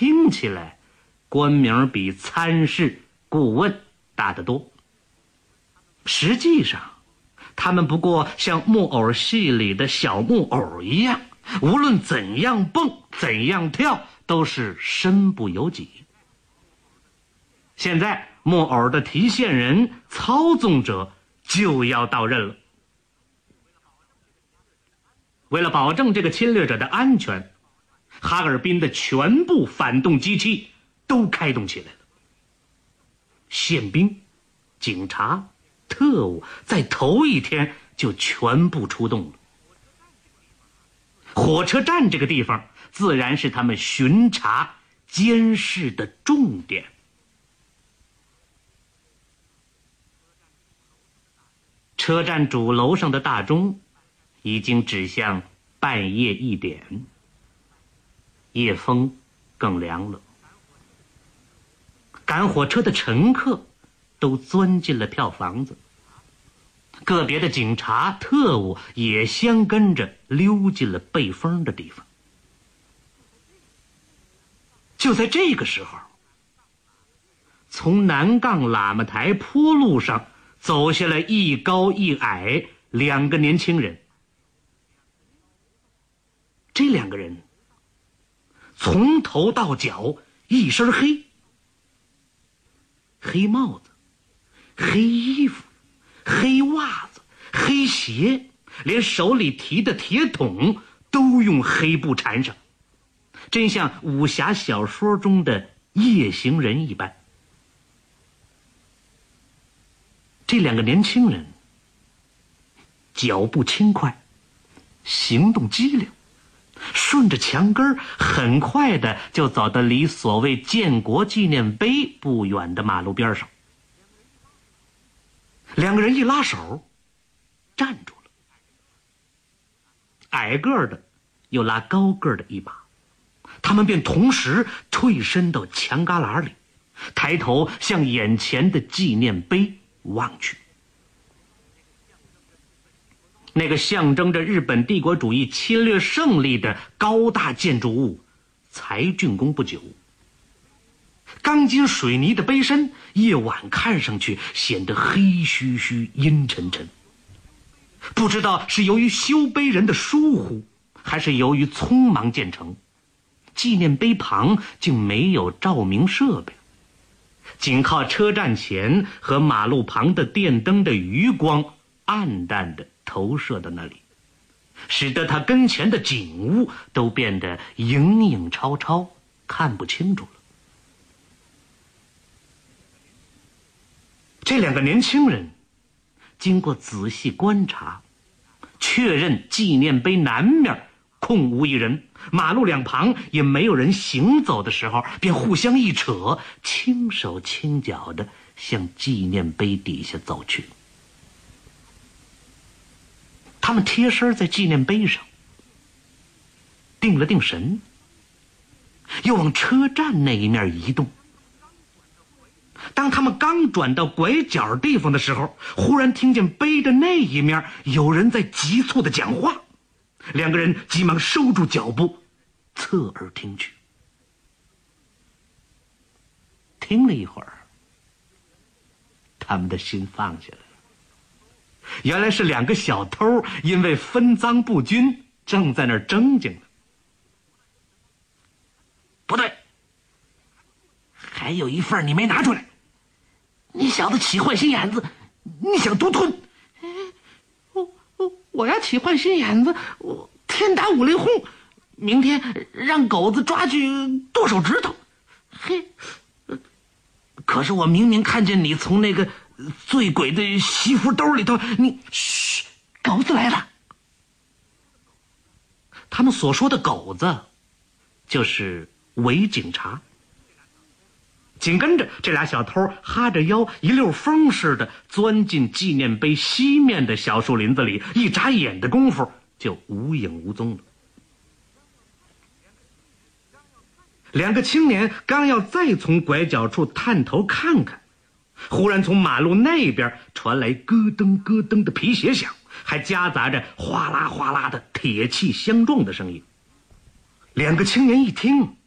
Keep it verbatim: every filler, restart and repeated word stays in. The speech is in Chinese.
听起来官名比参事、顾问大得多。实际上他们不过像木偶戏里的小木偶一样，无论怎样蹦怎样跳都是身不由己。现在木偶的提线人、操纵者就要到任了。为了保证这个侵略者的安全，哈尔滨的全部反动机器都开动起来了。宪兵、警察、特务在头一天就全部出动了。火车站这个地方自然是他们巡查、监视的重点。车站主楼上的大钟已经指向半夜一点，夜风更凉了。赶火车的乘客都钻进了票房子，个别的警察、特务也相跟着溜进了背风的地方。就在这个时候，从南杠喇嘛台坡路上走下来一高一矮两个年轻人。这两个人从头到脚一身黑，黑帽子、黑衣服、黑袜子、黑鞋，连手里提的铁桶都用黑布缠上，真像武侠小说中的夜行人一般。这两个年轻人脚步轻快，行动机灵，顺着墙根很快的就走到离所谓建国纪念碑不远的马路边上。两个人一拉手站住了，矮个的又拉高个的一把，他们便同时退身到墙旮旯里，抬头向眼前的纪念碑望去。那个象征着日本帝国主义侵略胜利的高大建筑物才竣工不久，钢筋水泥的碑身夜晚看上去显得黑黢黢、阴沉沉。不知道是由于修碑人的疏忽，还是由于匆忙建成，纪念碑旁竟没有照明设备，仅靠车站前和马路旁的电灯的余光暗淡的投射到那里，使得他跟前的景物都变得影影绰绰，看不清楚了。这两个年轻人经过仔细观察，确认纪念碑南面空无一人，马路两旁也没有人行走的时候，便互相一扯，轻手轻脚地向纪念碑底下走去。他们贴身在纪念碑上定了定神，又往车站那一面移动。当他们刚转到拐角地方的时候，忽然听见碑的那一面有人在急促地讲话，两个人急忙收住脚步，侧耳听去。听了一会儿，他们的心放下来了。原来是两个小偷因为分赃不均正在那儿争竞呢。不对，还有一份你没拿出来，你小子起坏心眼子，你想独吞。我我我要起坏心眼子，我天打五雷轰，明天让狗子抓去剁手指头。嘿，可是我明明看见你从那个醉鬼的西服兜里头，你嘘，狗子来了。他们所说的狗子就是伪警察。紧跟着这俩小偷哈着腰一溜风似的钻进纪念碑西面的小树林子里，一眨眼的功夫就无影无踪了。两个青年刚要再从拐角处探头看看，忽然从马路那边传来咯噔咯噔的皮鞋响，还夹杂着哗啦哗啦的铁器相撞的声音。两个青年一听，